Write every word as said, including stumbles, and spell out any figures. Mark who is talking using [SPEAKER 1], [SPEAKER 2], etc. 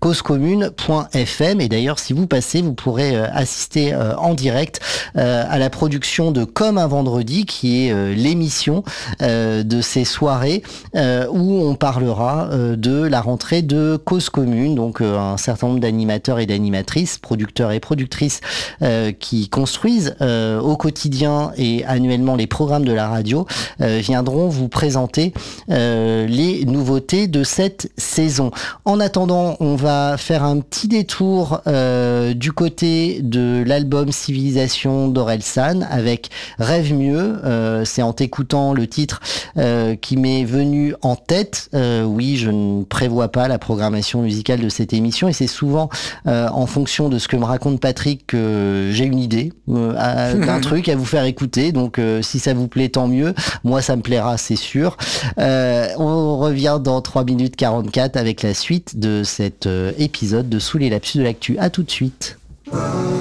[SPEAKER 1] cause commune point f m. Et d'ailleurs, si vous passez, vous pourrez euh, assister euh, en direct euh, à la production de Comme un vendredi, qui est euh, l'émission euh, de ces soirées euh, où on parlera euh, de la rentrée de Cause commune. Donc euh, un certain nombre d'animateurs et d'animatrices, producteurs et productrices euh, qui construisent euh, au quotidien et annuellement les programmes de la radio euh, viendront vous présenter euh, les nouveautés de cette saison. En attendant, on va faire un petit détour euh, du côté de l'album Civilisation d'Orelsan avec Rêve mieux. Euh, c'est en t'écoutant le titre euh, qui m'est venu en tête. Euh, oui, je ne prévois pas la programmation musicale de cette émission et c'est souvent euh, en fonction de ce que me raconte Patrick que j'ai une idée euh, à, d'un truc à vous faire écouter. Donc euh, si ça vous plaît, tant mieux. Moi, ça me plaira, c'est sûr. Euh, on revient dans trois minutes quarante-quatre avec la suite de cet euh, épisode de Sous les lapsus de l'actu. À tout de suite.